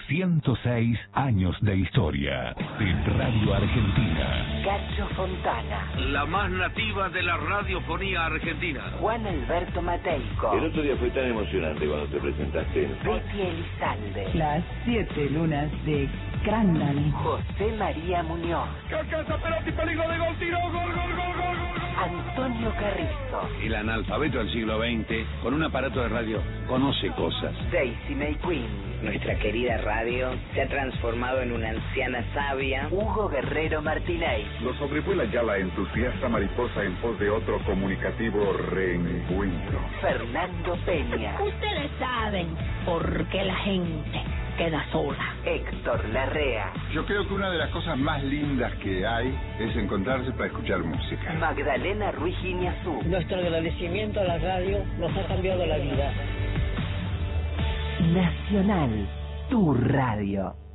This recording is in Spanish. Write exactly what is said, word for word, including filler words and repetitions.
ciento seis años de historia de Radio Argentina. Cacho Fontana. La más nativa de la radiofonía argentina. Juan Alberto Mateico. El otro día fue tan emocionante cuando te presentaste. Betty Elizalde. Las siete lunas de Crandall. José María Muñoz. ¡Alcanza Perotti, peligro de gol, tiro, gol, gol, gol, gol, gol! Antonio Carrizo. El analfabeto del siglo veinte, con un aparato de radio, conoce cosas. Daisy May Quinn. Nuestra querida radio se ha transformado en una anciana sabia. Hugo Guerrero Martínez. Lo sobrevuela ya la entusiasta mariposa en pos de otro comunicativo reencuentro. Fernando Peña. Ustedes saben por qué la gente queda sola. Héctor Larrea. Yo creo que una de las cosas más lindas que hay es encontrarse para escuchar música. Magdalena Ruiz Guiñazú. Nuestro agradecimiento a la radio nos ha cambiado la vida. Nacional, tu radio.